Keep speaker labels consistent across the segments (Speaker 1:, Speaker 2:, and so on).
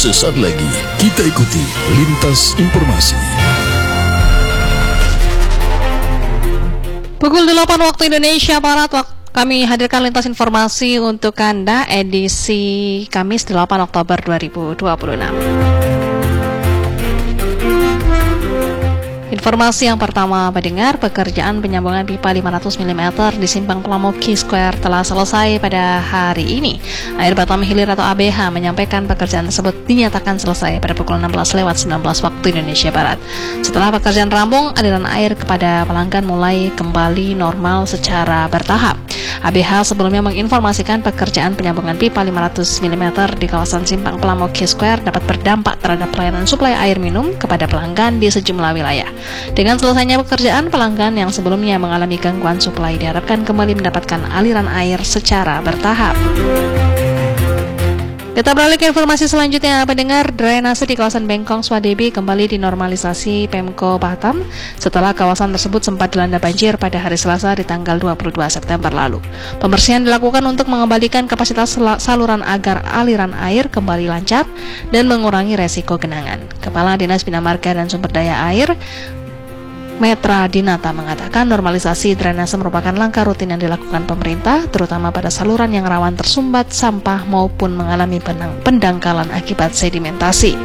Speaker 1: Sesaat lagi kita ikuti Lintas Informasi.
Speaker 2: Pukul 8 waktu Indonesia Barat, kami hadirkan Lintas Informasi untuk Anda edisi Kamis 8 Oktober 2026. Informasi yang pertama, pendengar, pekerjaan penyambungan pipa 500 mm di Simpang Plamoki Square telah selesai pada hari ini. Air Batam Hilir atau ABH menyampaikan pekerjaan tersebut dinyatakan selesai pada pukul 16:19 waktu Indonesia Barat. Setelah pekerjaan rampung, aliran air kepada pelanggan mulai kembali normal secara bertahap. ABH sebelumnya menginformasikan pekerjaan penyambungan pipa 500 mm di kawasan Simpang Plamoki Square dapat berdampak terhadap pelayanan suplai air minum kepada pelanggan di sejumlah wilayah. Dengan selesainya pekerjaan, pelanggan yang sebelumnya mengalami gangguan suplai diharapkan kembali mendapatkan aliran air secara bertahap. Kita beralih ke informasi selanjutnya, pendengar. Drainase di kawasan Bengkong Swadebi kembali dinormalisasi Pemko Batam setelah kawasan tersebut sempat dilanda banjir pada hari Selasa di tanggal 22 September lalu. Pembersihan dilakukan untuk mengembalikan kapasitas saluran agar aliran air kembali lancar dan mengurangi resiko genangan. Kepala Dinas Bina Marga dan Sumber Daya Air Metra Dinata mengatakan normalisasi drainase merupakan langkah rutin yang dilakukan pemerintah, terutama pada saluran yang rawan tersumbat sampah maupun mengalami pendangkalan akibat sedimentasi.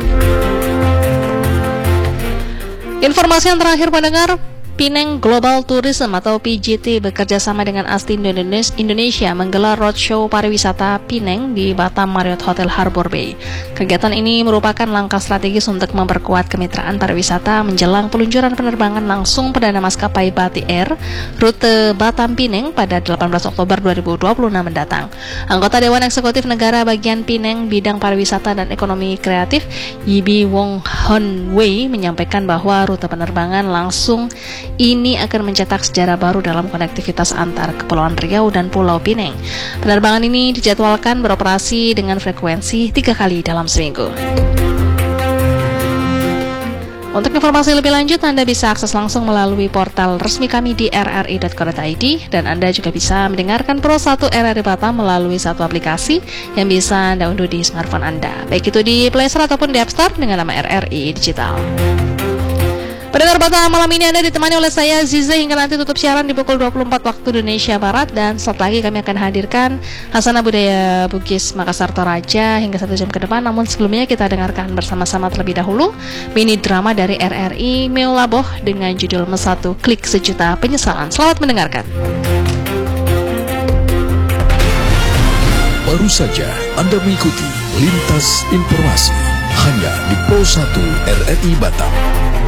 Speaker 2: Informasi yang terakhir, pendengar, Pineng Global Tourism atau PGT bekerja sama dengan Astindo Indonesia menggelar roadshow pariwisata Pineng di Batam Marriott Hotel Harbour Bay. Kegiatan ini merupakan langkah strategis untuk memperkuat kemitraan pariwisata menjelang peluncuran penerbangan langsung perdana maskapai Bati Air rute Batam Pineng pada 18 Oktober 2026 mendatang. Anggota Dewan Eksekutif Negara bagian Pineng bidang pariwisata dan ekonomi kreatif Yibi Wong Hon Wei menyampaikan bahwa rute penerbangan langsung ini akan mencetak sejarah baru dalam konektivitas antar Kepulauan Riau dan Pulau Pineng. Penerbangan ini dijadwalkan beroperasi dengan frekuensi 3 kali dalam seminggu. Untuk informasi lebih lanjut, Anda bisa akses langsung melalui portal resmi kami di rri.co.id, dan Anda juga bisa mendengarkan Pro 1 RRI Batam melalui satu aplikasi yang bisa Anda unduh di smartphone Anda, baik itu di Play Store ataupun di App Store dengan nama RRI Digital. Pendengar Batam, malam ini Anda ditemani oleh saya Ziza hingga nanti tutup siaran di pukul 24 waktu Indonesia Barat, dan setelah lagi kami akan hadirkan Hasanah Budaya Bugis Makassar Toraja hingga 1 jam ke depan. Namun sebelumnya kita dengarkan bersama-sama terlebih dahulu mini drama dari RRI Meulaboh dengan judul Mesatu Klik Sejuta Penyesalan. Selamat mendengarkan.
Speaker 1: Baru saja Anda mengikuti Lintas Informasi hanya di Pro 1 RRI Batam.